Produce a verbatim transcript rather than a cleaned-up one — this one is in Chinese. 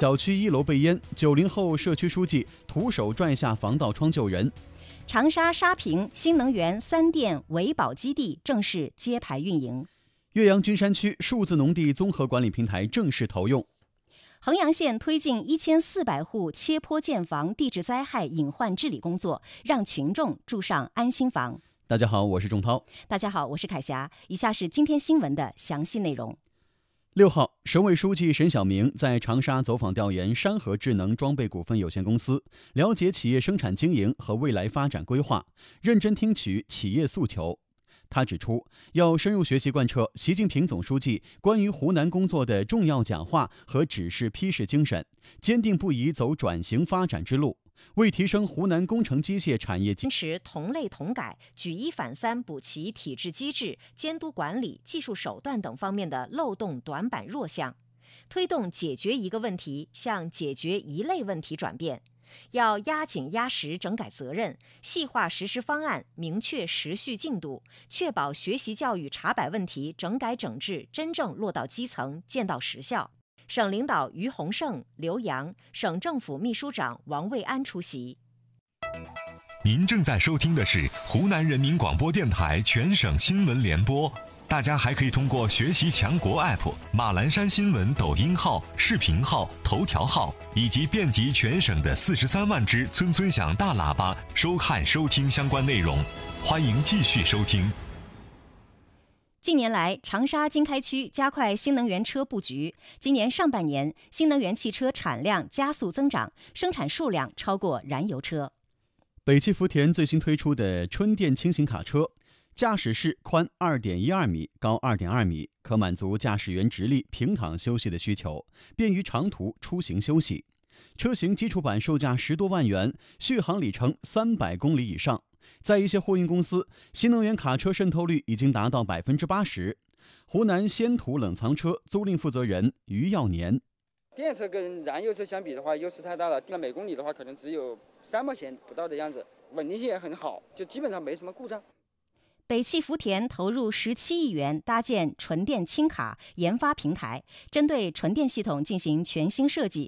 小区一楼被淹，九零后社区书记徒手拽下防盗窗救人。 长沙沙坪新能源三电维保基地正式揭牌运营。 岳阳君山区数字农地综合管理平台正式投用。 衡阳县推进一千四百户切坡建房地质灾害隐患治理工作，让群众住上安心房。 大家好，我是仲涛。 大家好，我是凯霞。以下是今天新闻的详细内容。 六号，省委书记沈晓明在长沙走访调研山河智能装备股份有限公司，了解企业生产经营和未来发展规划，认真听取企业诉求。他指出，要深入学习贯彻习近平总书记关于湖南工作的重要讲话和指示批示精神，坚定不移走转型发展之路，为提升湖南工程机械产业， 坚持同类同改，举一反三，补齐体制机制、监督管理、技术手段等方面的漏洞短板弱项，推动解决一个问题向解决一类问题转变。要压紧压实整改责任，细化实施方案，明确时序进度，确保学习教育查摆问题整改整治真正落到基层，见到实效。省领导于洪胜、刘洋，省政府秘书长王卫安出席。 您正在收听的是湖南人民广播电台全省新闻联播。大家还可以通过学习强国 A P P、马栏山新闻抖音号、视频号、头条号以及遍及全省的四十三万只村村响大喇叭收看收听相关内容。欢迎继续收听。 近年来，长沙经开区加快新能源车布局。今年上半年，新能源汽车产量加速增长，生产数量超过燃油车。 北汽福田最新推出的春电轻型卡车，驾驶室宽 二点一二米，高 二点二米，可满足驾驶员直立平躺休息的需求，便于长途出行休息。车型基础版售价十多万元，续航里程三百公里以上。在一些货运公司，新能源卡车渗透率已经达到百分之八十。湖南仙途冷藏车租赁负责人于耀年： 电车跟燃油车相比的话，优势太大了。每公里的话，可能只有三毛钱不到的样子，稳定性也很好，就基本上没什么故障。 北汽福田投入十七亿元搭建纯电轻卡研发平台，针对纯电系统进行全新设计，